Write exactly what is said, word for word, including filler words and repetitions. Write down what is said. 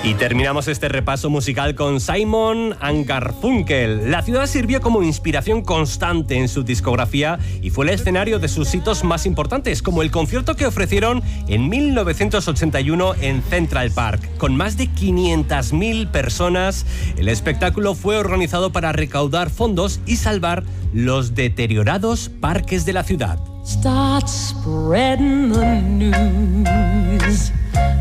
Y terminamos este repaso musical con Simon and Garfunkel. La ciudad sirvió como inspiración constante en su discografía y fue el escenario de sus hitos más importantes, como el concierto que ofrecieron en mil novecientos ochenta y uno en Central Park. Con más de quinientas mil personas, el espectáculo fue organizado para recaudar fondos y salvar los deteriorados parques de la ciudad. Start spreading the news.